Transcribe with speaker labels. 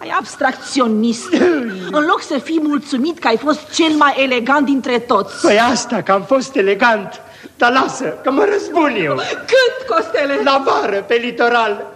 Speaker 1: Ai abstracționist. În loc să fii mulțumit că ai fost cel mai elegant dintre toți.
Speaker 2: Păi asta, că am fost elegant. Dar lasă, că mă răzbun eu.
Speaker 1: Cât, Costele?
Speaker 2: La vară, pe litoral.